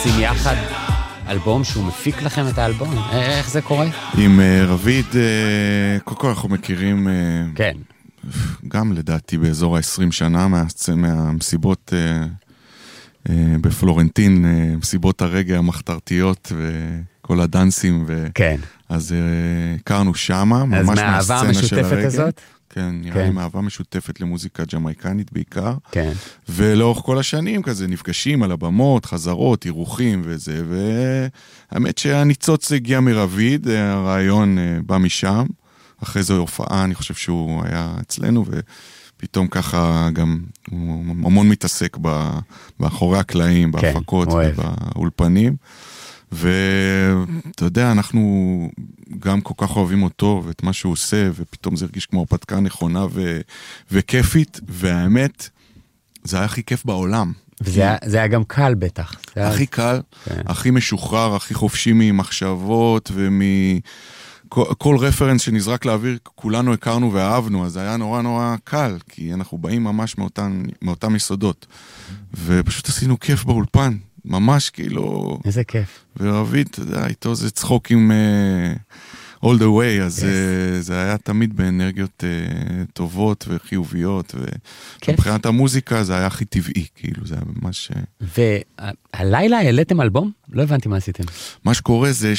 עושים יחד אלבום שהוא מפיק לכם את האלבום? איך זה קורה? עם רביד, קודם כל אנחנו מכירים, כן. גם לדעתי באזור ה-20 שנה מהמסיבות בפלורנטין, מסיבות הרגע המחתרתיות וכל הדנסים. כן. אז הכרנו שמה, ממש מהסצנה של הרגע. אז מהאהבה המשותפת הזאת? כן, נראה לי מאהבה משותפת למוזיקה ג'מייקנית בעיקר. כן. ולאורך כל השנים כזה נפגשים על הבמות, חזרות, אירוחים וזה, והאמת שהניצוץ הגיע מרביד, הרעיון בא משם, אחרי זו הופעה, אני חושב שהוא היה אצלנו, ופתאום ככה גם הוא המון מתעסק באחורי הקלעים, בהפקות ובאולפנים. ואתה יודע, אנחנו גם כל כך אוהבים אותו ואת מה שהוא עושה, ופתאום זה הרגיש כמו הרפתקה נכונה וכיפית, והאמת, זה היה הכי כיף בעולם. וזה היה גם קל בטח. הכי קל, הכי משוחרר, הכי חופשי ממחשבות כל רפרנס שנזרק לאוויר, כולנו הכרנו ואהבנו, אז זה היה נורא נורא קל, כי אנחנו באים ממש מאותם יסודות. ופשוט עשינו כיף באולפן. ממש כאילו... איזה כיף. ורביד, אתה יודע, איתו זה צחוק עם all the way, אז זה היה תמיד באנרגיות טובות וחיוביות, ומבחינת המוזיקה זה היה הכי טבעי, כאילו, זה היה ממש... והלילה העליתם אלבום? לא הבנתי מה עשיתם. מה שקורה זה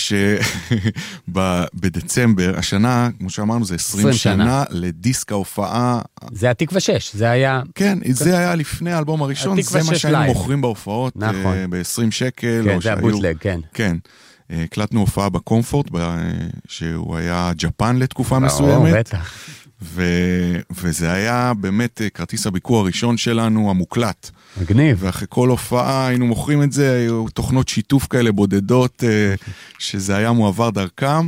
שבדצמבר, השנה, כמו שאמרנו, זה 20 שנה לדיסק ההופעה. זה התקווה 6, זה היה... כן, זה היה לפני האלבום הראשון, זה מה שהיינו מוכרים בהופעות, ב-20 שקל. כן, זה הבוטלג, כן. כן. הקלטנו הופעה בקומפורט, שהוא היה ג'פן לתקופה מסוימת. בטח. וזה היה באמת כרטיס הביקור הראשון שלנו, המוקלט. מגניב. ואחרי כל הופעה היינו מוכרים את זה, היו תוכנות שיתוף כאלה בודדות, שזה היה מועבר דרכם.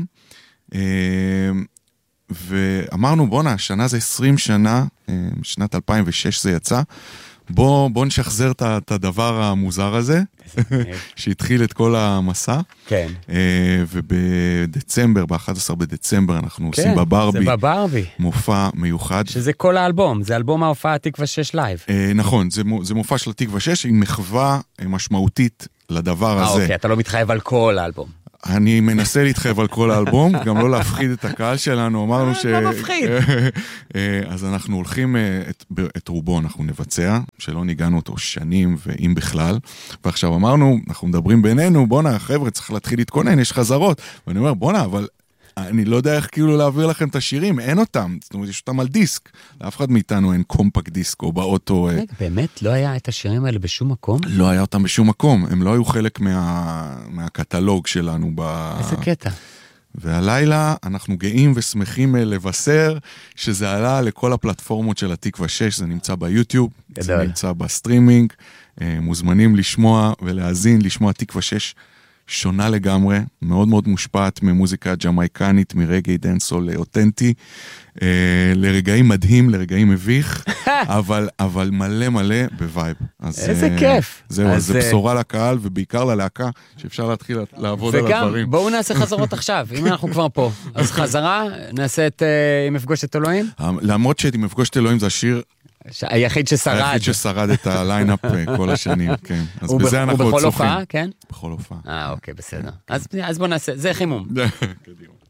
ואמרנו, בונה, השנה זה 20 שנה, שנת 2006 זה יצא, בוא נשחזר את הדבר המוזר הזה, שהתחיל את כל המסע. כן. ובדצמבר, ב-11 בדצמבר, אנחנו עושים בברבי. זה בברבי. מופע מיוחד. שזה כל האלבום, זה אלבום ההופעה תקווה 6 לייב. נכון, זה מופע של תקווה 6, עם מחווה משמעותית לדבר הזה. אוקיי, אתה לא מתחייב על כל האלבום. אני מנסה להתחייב על כל האלבום, גם לא להפחיד את הקהל שלנו, אמרנו ש... לא מפחיד. אז אנחנו הולכים, את רובו אנחנו נבצע, שלא ניגענו אותו שנים ואם בכלל, ועכשיו אמרנו, אנחנו מדברים בינינו, בונה, חבר'ה, צריך להתחיל להתכונן, יש חזרות, ואני אומר, בונה, אבל אני לא יודע איך כאילו להעביר לכם את השירים, אין אותם, זאת אומרת, יש אותם על דיסק, לאף אחד מאיתנו אין קומפקט דיסק או באוטו. באמת לא היה את השירים האלה בשום מקום? לא היה אותם בשום מקום, הם לא היו חלק מהקטלוג שלנו. איזה קטע. והלילה אנחנו גאים ושמחים לבשר שזה עלה לכל הפלטפורמות של התקווה 6, זה נמצא ביוטיוב, זה נמצא בסטרימינג, מוזמנים לשמוע ולהאזין, לשמוע תקווה 6, שונה לגמרי, מאוד מאוד מושפעת ממוזיקה ג'מייקנית, מרגעי דנסול אותנטי, לרגעים מדהים, לרגעים מביך, אבל מלא מלא בווייב. איזה כיף. זהו, אז זה בשורה לקהל ובעיקר ללהקה, שאפשר להתחיל לעבוד על הדברים. וגם, בואו נעשה חזרות עכשיו, אם אנחנו כבר פה. אז חזרה, נעשה את אם אפגוש את אלוהים? למרות שאם אפגוש את אלוהים זה השיר... היחיד ששרד את הליינאפ כל השנים, כן. אז בזה אנחנו עוד צוחים. ובכל הופעה, כן? בכל הופעה. אוקיי, בסדר. אז בוא נעשה, זה חימום. קדימה.